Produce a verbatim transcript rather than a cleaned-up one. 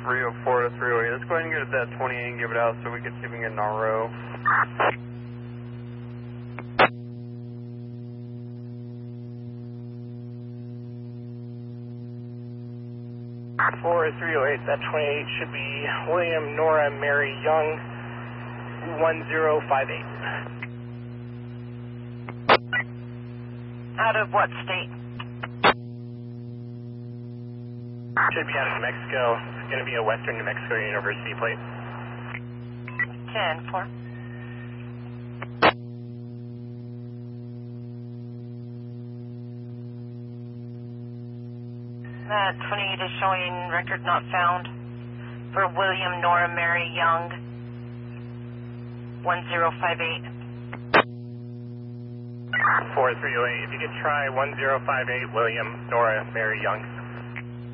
three oh four to three oh eight. Let's go ahead and get that twenty-eight and give it out so we can see if we can get an R O. four three oh eight, that twenty-eight should be William Nora Mary Young, one zero five eight. Out of what state? Should be out of New Mexico. It's going to be a Western New Mexico University plate. ten four. That twenty-eight is showing record not found for William Nora Mary Young, one zero five eight. four three oh eight, if you could try one zero five eight William Nora Mary Young.